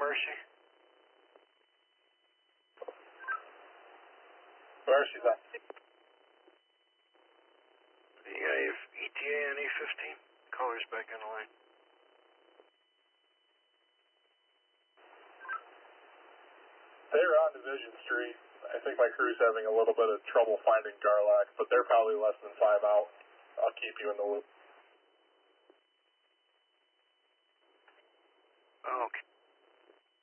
Mercy. Mercy's on. Yeah, you have ETA on E15. Caller's back on the line. They're on Division Street. I think my crew's having a little bit of trouble finding Garlock, but they're probably less than 5 out. I'll keep you in the loop. Okay.